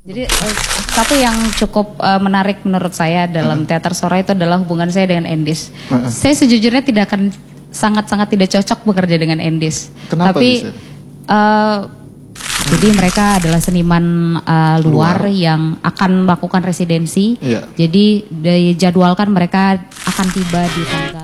Jadi satu yang cukup menarik menurut saya dalam teater Sora itu adalah hubungan saya dengan Endis. Saya sejujurnya sangat-sangat tidak cocok bekerja dengan Endis. Kenapa Tapi jadi mereka adalah seniman luar yang akan melakukan residensi. Jadi dijadwalkan mereka akan tiba di tanggal